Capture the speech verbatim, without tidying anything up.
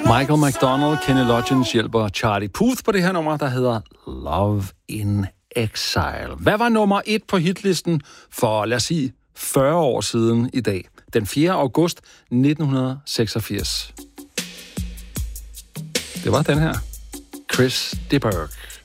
Michael McDonald, Kenny Loggins hjælper Charlie Puth på det her nummer, der hedder Love in Exile. Hvad var nummer et på hitlisten for, lad os sige, fyrre år siden i dag? Den fjerde august nitten seksogfirs. Det var den her. Chris de Burgh.